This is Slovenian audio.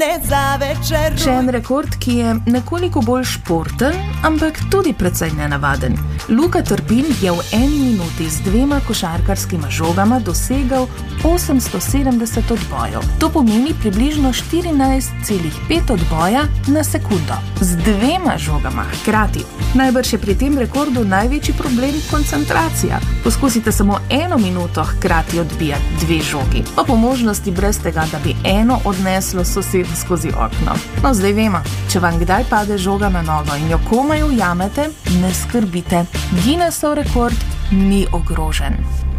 Še en rekord, ki je nekoliko bolj športen, ampak tudi precej nenavaden. Luka Trpin je v 1 minuti z 2 košarkarskima žogama dosegal 870 odbojev. To pomeni približno 14,5 odboja na sekundo. Z 2 žogama hkrati. Najbrž je pri tem rekordu največji problem koncentracija. Poskusite samo 1 minuto hkrati odbijati 2 žogi, pa po možnosti brez tega, da bi eno odneslo sosedu skozi okno. No, zdaj vemo, če vam kdaj pade žoga na nogo in jo komaj ujamete, ne skrbite. Guinnessov rekord ni ogrožen.